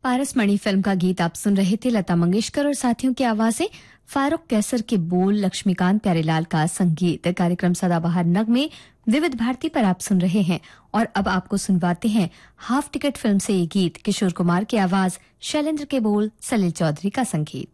पारसमणि film का गीत आप सुन रहे थे। लता मंगेशकर और साथियों की आवाजें, फारूक कैसर के बोल, लक्ष्मीकांत प्यारेलाल का संगीत। कार्यक्रम सदाबहार नगमे विविध भारती पर आप सुन रहे हैं और अब आपको सुनवाते हैं हाफ टिकट फिल्म से ये गीत। किशोर कुमार की आवाज, शैलेंद्र के बोल, सलील चौधरी का संगीत।